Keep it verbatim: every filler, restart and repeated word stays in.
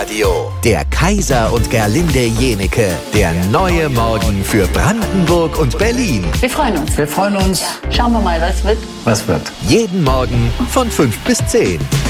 Radio. Der Kaiser und Gerlinde Jenecke. Der neue Morgen für Brandenburg und Berlin. Wir freuen uns. Wir freuen uns. Schauen wir mal, was wird. Was wird? Jeden Morgen von fünf bis zehn.